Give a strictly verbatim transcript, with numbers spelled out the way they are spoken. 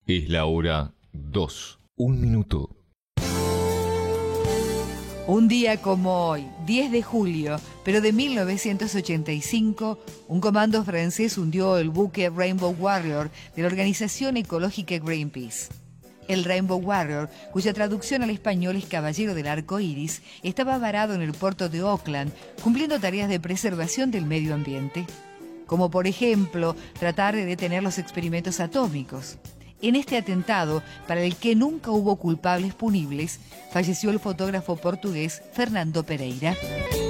Es la hora dos. Un minuto. Un día como hoy, diez de julio, pero de mil novecientos ochenta y cinco, un comando francés hundió el buque Rainbow Warrior de la organización ecológica Greenpeace. El Rainbow Warrior, cuya traducción al español es Caballero del Arco Iris, estaba varado en el puerto de Auckland, cumpliendo tareas de preservación del medio ambiente, como por ejemplo tratar de detener los experimentos atómicos. En este atentado, para el que nunca hubo culpables punibles, falleció el fotógrafo portugués Fernando Pereira.